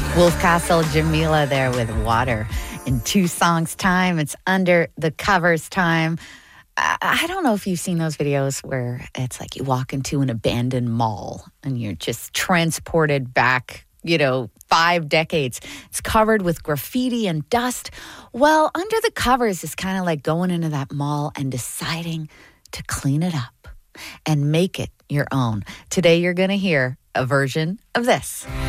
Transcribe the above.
Wolf Castle, Jamila there with Water. In 2 songs' time, it's Under the Covers time. I don't know if you've seen those videos where it's like you walk into an abandoned mall and you're just transported back, 5 decades. It's covered with graffiti and dust. Well, Under the Covers is kind of like going into that mall and deciding to clean it up and make it your own. Today, you're going to hear a version of this.